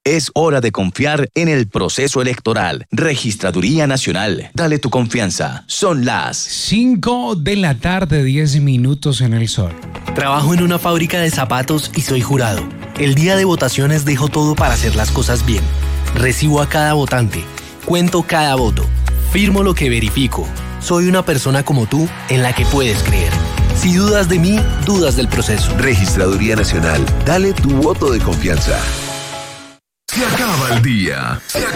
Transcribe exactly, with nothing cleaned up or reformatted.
Es hora de confiar en el proceso electoral. Registraduría Nacional. Dale tu confianza. Son las cinco de la tarde, diez minutos en el sol. Trabajo en una fábrica de zapatos y soy jurado. El día de votaciones dejo todo para hacer las cosas bien. Recibo a cada votante. Cuento cada voto. Firmo lo que verifico. Soy una persona como tú en la que puedes creer. Si dudas de mí, dudas del proceso. Registraduría Nacional. Dale tu voto de confianza. Se acaba el día.